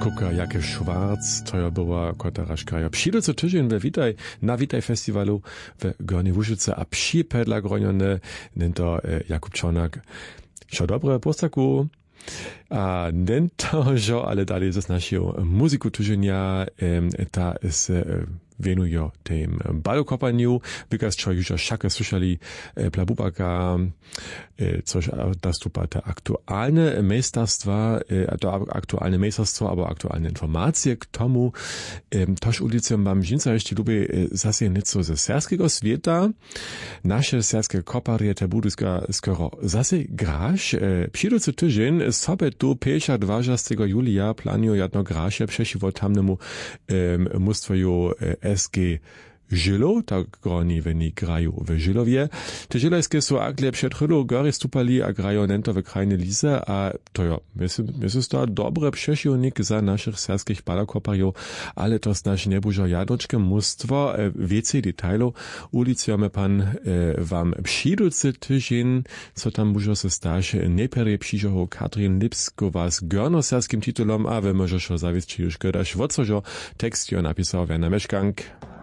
Kuka Jakub Schwarz, to była Kotaraška. Ja przyjdę co tydzień na Witaj Festiwalu w Gornej Łużyce, a przypedla gronione, nento Jakub Czarnak. Šo dobre, postaku. A nento, że ale dalej z naszą muzyku tydzienia, ta jest venuje tym balokopaniu, wykaz čo już szaka słyszeli Plabubaka, coś nastupa te aktualne meisterstwa, aktualne meisterstwo, albo aktualne informacje k tomu. Toż ulicę mam żinca jeszcze lubię zase nieco ze serskiego świata. Nasze serskie koparie te budu skoro zase grasz. Przyjducy tydzień sobie tu 20. julia planują jedno grasze przeciwko tamnemu mustwoju SG Żylo, tak oni oni grają w Żylowie. Te żylowskie są akle przed chwilą góry stupali, a grają nento w krajne lise, a to ja, myślę, to dobre przesiłnik za naszych serskich balakopariów, ale to znaczy nie bużo jadroczke mnóstwo więcej detalów. Ulicujemy pan wam przyjducy tydzień, co tam bużo se starzy, neperie przyjdział Katrin Lipskowa z gornoserskim titulom, a wy możesz zawieć, czy już gadasz, wo co tekst jo napisał Werner Meszkank.